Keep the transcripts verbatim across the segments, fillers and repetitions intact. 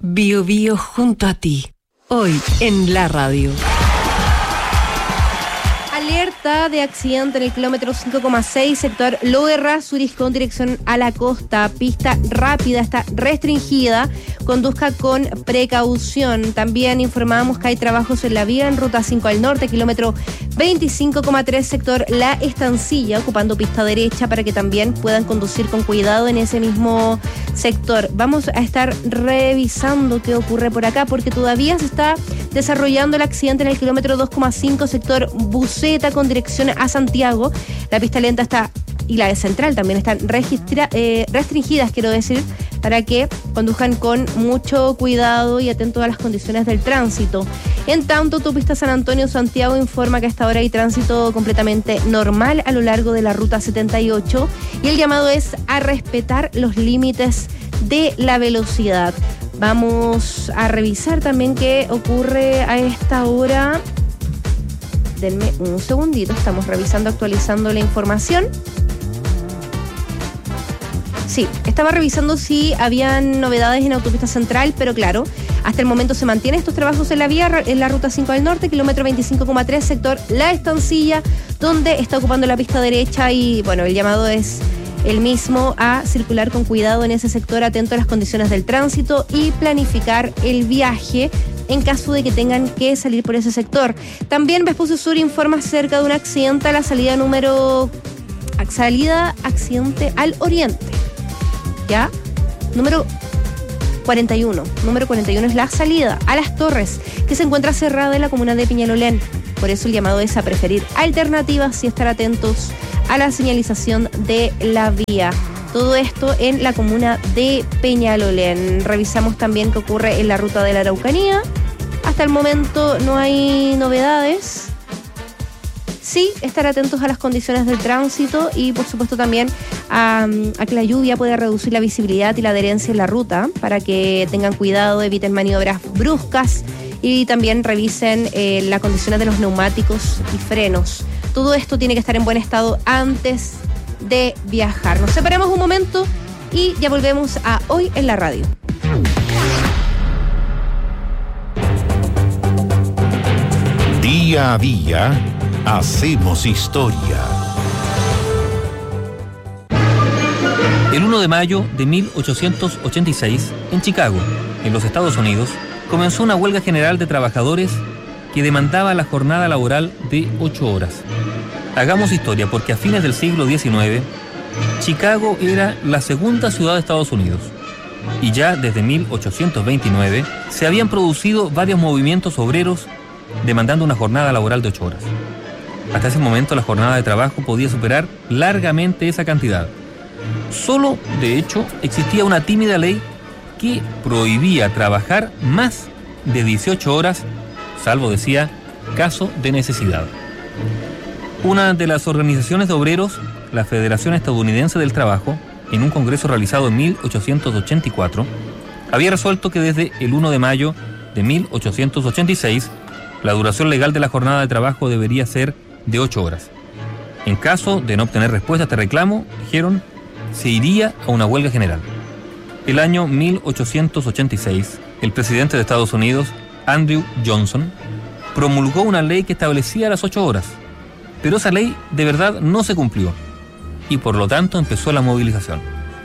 Bio Bio junto a ti. Hoy en la radio. Alerta de accidente en el kilómetro cinco coma seis, sector Loerra, Zurich con dirección a la costa. Pista rápida, está restringida. Conduzca con precaución. También informamos que hay trabajos en la vía en ruta cinco al norte, kilómetro veinticinco coma tres, sector La Estancilla, ocupando pista derecha para que también puedan conducir con cuidado en ese mismo sector. Vamos a estar revisando qué ocurre por acá porque todavía se está desarrollando el accidente en el kilómetro dos coma cinco, sector Buceta con dirección a Santiago. La pista lenta está y la de central también están registra, eh, restringidas, quiero decir, para que conduzcan con mucho cuidado y atentos a las condiciones del tránsito. En tanto, Autopista San Antonio-Santiago informa que hasta ahora hay tránsito completamente normal a lo largo de la ruta setenta y ocho y el llamado es a respetar los límites de la velocidad. Vamos a revisar también qué ocurre a esta hora. Denme un segundito, estamos revisando, actualizando la información. Sí, estaba revisando si habían novedades en Autopista Central, pero claro, hasta el momento se mantienen estos trabajos en la vía, en la ruta cinco al norte, kilómetro veinticinco coma tres, sector La Estancilla, donde está ocupando la pista derecha y, bueno, el llamado es el mismo a circular con cuidado en ese sector, atento a las condiciones del tránsito y planificar el viaje en caso de que tengan que salir por ese sector. También Vespucio Sur informa acerca de un accidente a la salida número... salida accidente al oriente. ¿Ya? Número cuarenta y uno. Número cuarenta y uno es la salida a Las Torres, que se encuentra cerrada en la comuna de Peñalolén. Por eso el llamado es a preferir alternativas y estar atentos a la señalización de la vía. Todo esto en la comuna de Peñalolén. Revisamos también qué ocurre en la ruta de la Araucanía. Hasta el momento no hay novedades. Sí, estar atentos a las condiciones del tránsito y por supuesto también a, a que la lluvia pueda reducir la visibilidad y la adherencia en la ruta para que tengan cuidado, eviten maniobras bruscas y también revisen eh, las condiciones de los neumáticos y frenos. Todo esto tiene que estar en buen estado antes de viajar. Nos separamos un momento y ya volvemos a Hoy en la Radio. Día a día hacemos historia. El uno de mayo de mil ochocientos ochenta y seis, en Chicago, en los Estados Unidos, comenzó una huelga general de trabajadores que demandaba la jornada laboral de ocho horas. Hagamos historia porque a fines del siglo diecinueve, Chicago era la segunda ciudad de Estados Unidos y ya desde mil ochocientos veintinueve se habían producido varios movimientos obreros demandando una jornada laboral de ocho horas. Hasta ese momento la jornada de trabajo podía superar largamente esa cantidad. Solo, de hecho, existía una tímida ley que prohibía trabajar más de dieciocho horas, salvo, decía, caso de necesidad. Una de las organizaciones de obreros, la Federación Estadounidense del Trabajo, en un congreso realizado en mil ochocientos ochenta y cuatro, había resuelto que desde el uno de mayo de mil ochocientos ochenta y seis, la duración legal de la jornada de trabajo debería ser de ocho horas. En caso de no obtener respuesta a este reclamo, dijeron, se iría a una huelga general. El año mil ochocientos ochenta y seis, el presidente de Estados Unidos, Andrew Johnson, promulgó una ley que establecía las ocho horas, pero esa ley de verdad no se cumplió y por lo tanto empezó la movilización.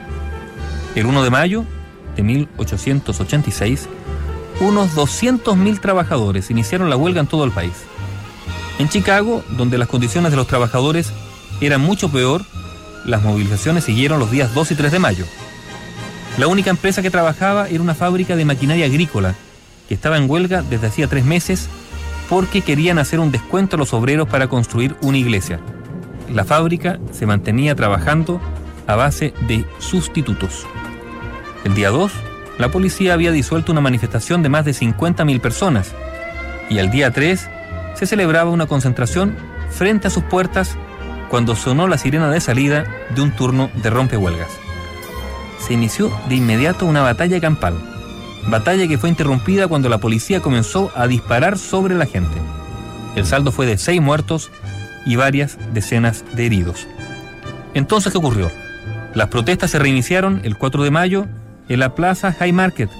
El uno de mayo de mil ochocientos ochenta y seis, unos doscientos mil trabajadores iniciaron la huelga en todo el país. En Chicago, donde las condiciones de los trabajadores eran mucho peor, las movilizaciones siguieron los días dos y tres de mayo. La única empresa que trabajaba era una fábrica de maquinaria agrícola, que estaba en huelga desde hacía tres meses porque querían hacer un descuento a los obreros para construir una iglesia. La fábrica se mantenía trabajando a base de sustitutos. El día dos, la policía había disuelto una manifestación de más de cincuenta mil personas y el día tres se celebraba una concentración frente a sus puertas cuando sonó la sirena de salida de un turno de rompehuelgas. Se inició de inmediato una batalla campal, batalla que fue interrumpida cuando la policía comenzó a disparar sobre la gente. El saldo fue de seis muertos y varias decenas de heridos. Entonces, ¿qué ocurrió? Las protestas se reiniciaron el cuatro de mayo en la Plaza Haymarket,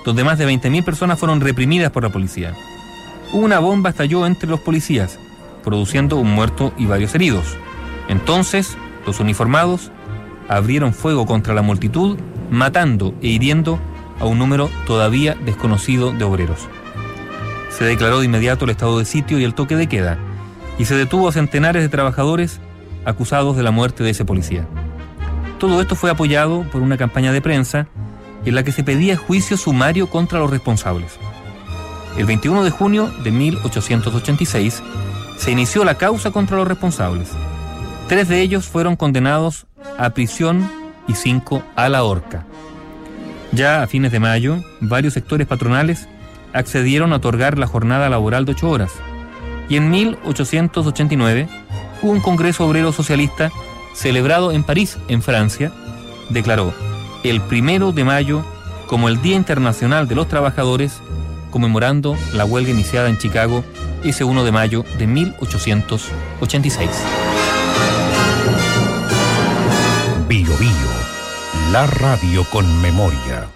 donde más de veinte mil personas fueron reprimidas por la policía. Una bomba estalló entre los policías, produciendo un muerto y varios heridos. Entonces, los uniformados abrieron fuego contra la multitud, matando e hiriendo a un número todavía desconocido de obreros. Se declaró de inmediato el estado de sitio y el toque de queda, y se detuvo a centenares de trabajadores acusados de la muerte de ese policía. Todo esto fue apoyado por una campaña de prensa en la que se pedía juicio sumario contra los responsables. El veintiuno de junio de mil ochocientos ochenta y seis se inició la causa contra los responsables. Tres de ellos fueron condenados a prisión y cinco a la horca. Ya a fines de mayo, varios sectores patronales accedieron a otorgar la jornada laboral de ocho horas. Y en mil ochocientos ochenta y nueve, un Congreso Obrero Socialista celebrado en París, en Francia, declaró el primero de mayo como el Día Internacional de los Trabajadores, conmemorando la huelga iniciada en Chicago ese uno de mayo de mil ochocientos ochenta y seis. Bio Bio, la radio con memoria.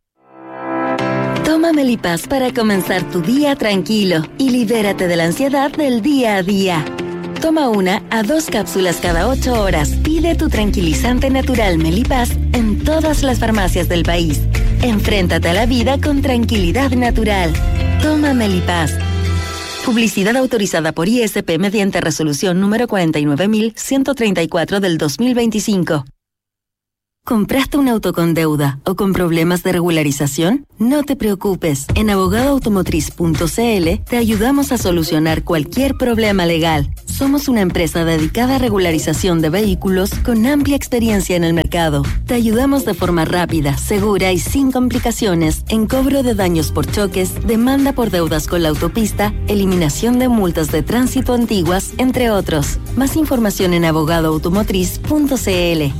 Toma Melipaz para comenzar tu día tranquilo y libérate de la ansiedad del día a día. Toma una a dos cápsulas cada ocho horas. Pide tu tranquilizante natural Melipaz en todas las farmacias del país. Enfréntate a la vida con tranquilidad natural. Toma Melipaz. Publicidad autorizada por I S P mediante resolución número cuarenta y nueve mil ciento treinta y cuatro del dos mil veinticinco. ¿Compraste un auto con deuda o con problemas de regularización? No te preocupes. En abogado automotriz punto c l te ayudamos a solucionar cualquier problema legal. Somos una empresa dedicada a regularización de vehículos con amplia experiencia en el mercado. Te ayudamos de forma rápida, segura y sin complicaciones en cobro de daños por choques, demanda por deudas con la autopista, eliminación de multas de tránsito antiguas, entre otros. Más información en abogado automotriz punto c l.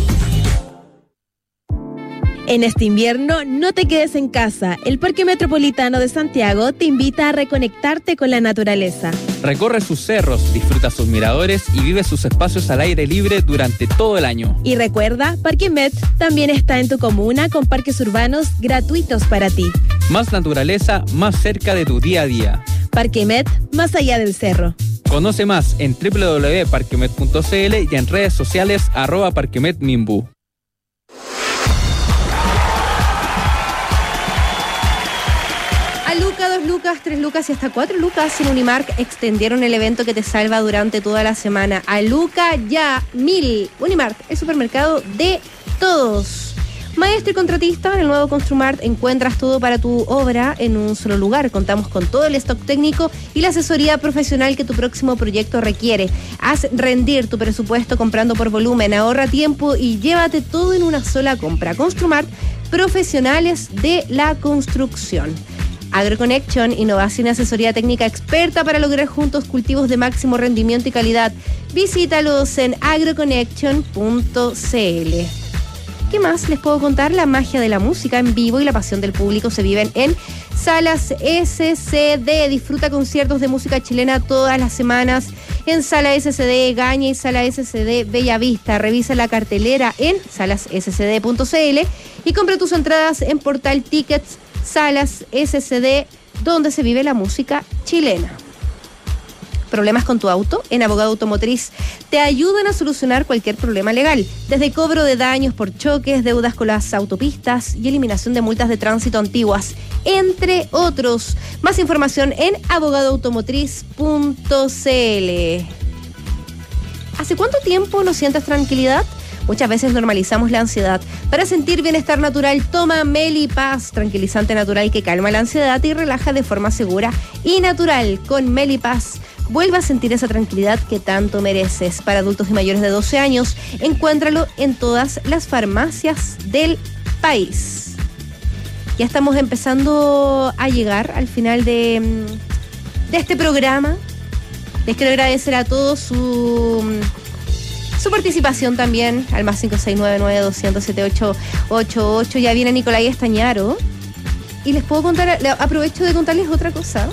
En este invierno, no te quedes en casa. El Parque Metropolitano de Santiago te invita a reconectarte con la naturaleza. Recorre sus cerros, disfruta sus miradores y vive sus espacios al aire libre durante todo el año. Y recuerda, Parque Met también está en tu comuna con parques urbanos gratuitos para ti. Más naturaleza, más cerca de tu día a día. Parque Met, más allá del cerro. Conoce más en doble u doble u doble u punto parquemet punto c l y en redes sociales arroba parquemetmimbu. Dos lucas, tres lucas y hasta cuatro lucas en Unimark extendieron el evento que te salva durante toda la semana. A Luca ya mil. Unimark, el supermercado de todos. Maestro y contratista, en el nuevo Construmart encuentras todo para tu obra en un solo lugar. Contamos con todo el stock técnico y la asesoría profesional que tu próximo proyecto requiere. Haz rendir tu presupuesto comprando por volumen, ahorra tiempo y llévate todo en una sola compra. Construmart, profesionales de la construcción. AgroConnection, innovación y asesoría técnica experta para lograr juntos cultivos de máximo rendimiento y calidad. Visítalos en agroconnection punto c l. ¿Qué más les puedo contar? La magia de la música en vivo y la pasión del público se viven en Salas S C D. Disfruta conciertos de música chilena todas las semanas en Sala S C D Gaña y Sala S C D Bellavista. Revisa la cartelera en salas s c d punto c l y compra tus entradas en Portal Tickets Salas S C D, donde se vive la música chilena. ¿Problemas con tu auto? En Abogado Automotriz te ayudan a solucionar cualquier problema legal, desde cobro de daños por choques, deudas con las autopistas y eliminación de multas de tránsito antiguas, entre otros. Más información en abogado automotriz punto c l. ¿Hace cuánto tiempo no sientes tranquilidad? Muchas veces normalizamos la ansiedad. Para sentir bienestar natural, toma Melipaz, tranquilizante natural que calma la ansiedad y relaja de forma segura y natural. Con Melipaz, vuelve a sentir esa tranquilidad que tanto mereces. Para adultos y mayores de doce años, encuéntralo en todas las farmacias del país. Ya estamos empezando a llegar al final de, de este programa. Les quiero agradecer a todos su... Su participación también al más cinco seis nueve nueve dos cero siete ocho ocho ocho. Ya viene Nicolai Estañaro. Y les puedo contar, aprovecho de contarles otra cosa.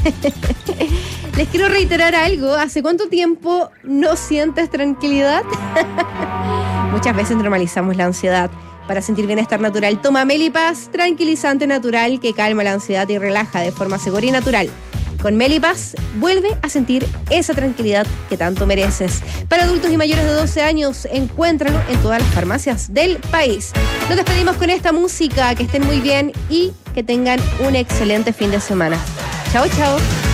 Les quiero reiterar algo. ¿Hace cuánto tiempo no sientes tranquilidad? Muchas veces normalizamos la ansiedad. Para sentir bienestar natural, toma Melipaz, tranquilizante natural que calma la ansiedad y relaja de forma segura y natural. Con Melipaz, vuelve a sentir esa tranquilidad que tanto mereces. Para adultos y mayores de doce años, encuéntralo en todas las farmacias del país. Nos despedimos con esta música, que estén muy bien y que tengan un excelente fin de semana. Chao, chao.